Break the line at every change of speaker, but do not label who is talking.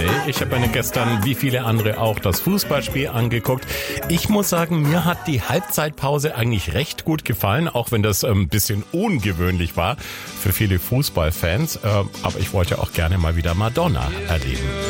Day. Ich habe mir gestern, wie viele andere auch, das Fußballspiel angeguckt. Ich muss sagen, mir hat die Halbzeitpause eigentlich recht gut gefallen, auch wenn das ein bisschen ungewöhnlich war für viele Fußballfans. Aber ich wollte auch gerne mal wieder Madonna erleben.